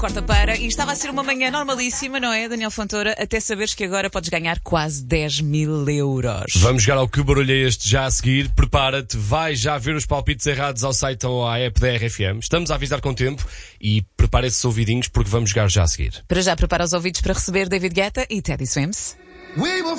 Quarta-feira, e estava a ser uma manhã normalíssima, não é, Daniel Fontoura? Até saberes que agora podes ganhar quase 10.000 euros. Vamos jogar ao Que Barulho é Este já a seguir. Prepara-te, vai já ver os palpites errados ao site ou à app da RFM. Estamos a avisar com tempo e prepara esses ouvidinhos porque vamos jogar já a seguir. Para já, prepara os ouvidos para receber David Guetta e Teddy Swims.